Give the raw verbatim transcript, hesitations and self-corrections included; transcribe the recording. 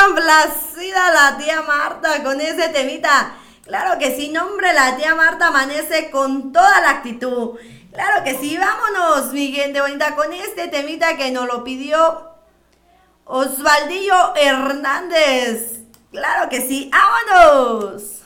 complacida la tía Marta con ese temita. Claro que sí, nombre, la tía Marta amanece con toda la actitud. Claro que sí, vámonos, mi gente bonita, con este temita que nos lo pidió Osvaldillo Hernández. Claro que sí, vámonos.